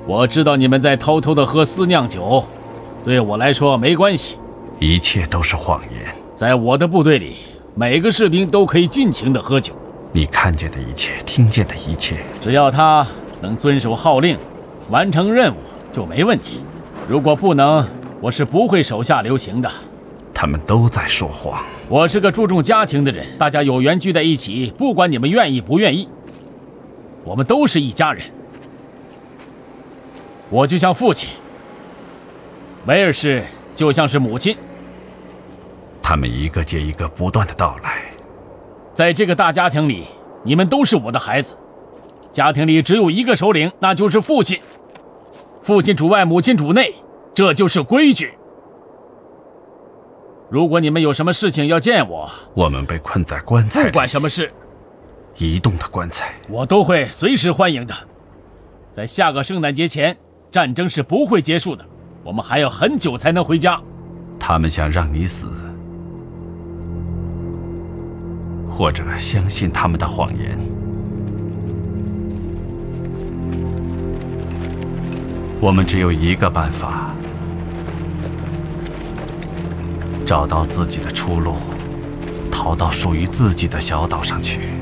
我知道你们在偷偷的喝私酿酒，对我来说没关系。 一切都是谎言。 在我的部队里，每个士兵都可以尽情的喝酒。 你看见的一切，听见的一切， 只要他能遵守号令，完成任务就没问题。如果不能，我是不会手下留情的。 他们都在说谎。 我是个注重家庭的人，大家有缘聚在一起，不管你们愿意不愿意，我们都是一家人。我就像父亲，威尔士就像是母亲。 他们一个接一个不断的到来。 在这个大家庭里，你们都是我的孩子。家庭里只有一个首领，那就是父亲。父亲主外，母亲主内，这就是规矩。如果你们有什么事情要见我， 我们被困在棺材里， 不管什么事， 移动的棺材， 我都会随时欢迎的。在下个圣诞节前，战争是不会结束的，我们还要很久才能回家。 他们想让你死，或者相信他们的谎言。我们只有一个办法，找到自己的出路，逃到属于自己的小岛上去。